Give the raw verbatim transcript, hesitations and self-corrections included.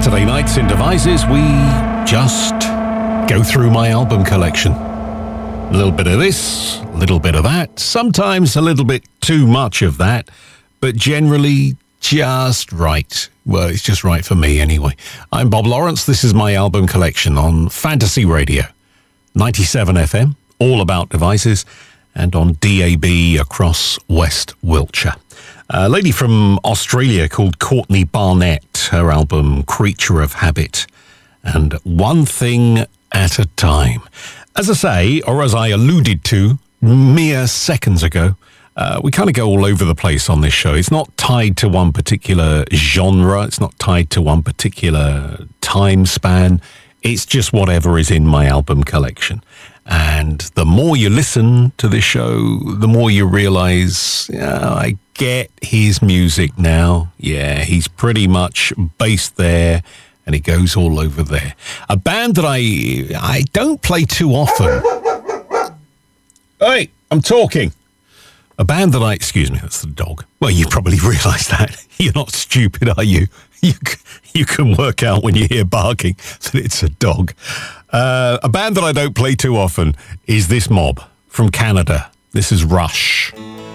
Saturday nights in Devices, we just go through my album collection. A little bit of this, a little bit of that, sometimes a little bit too much of that, but generally just right. Well, it's just right for me anyway. I'm Bob Lawrence. This is my album collection on Fantasy Radio, ninety-seven F M, all about Devices, and on D A B across West Wiltshire. A lady from Australia called Courtney Barnett, her album Creature of Habit, and One Thing at a Time. As I say, or as I alluded to mere seconds ago, uh, we kind of go all over the place on this show. It's not tied to one particular genre. It's not tied to one particular time span. It's just whatever is in my album collection. And the more you listen to this show, the more you realize, yeah, I get his music now. Yeah, he's pretty much based there, and he goes all over there. A band that I I don't play too often. Hey, I'm talking. A band that I... Excuse me, that's the dog. Well, you probably realise that. You're not stupid, are you? You, you can work out when you hear barking that it's a dog. Uh, a band that I don't play too often is this mob from Canada. This is Rush.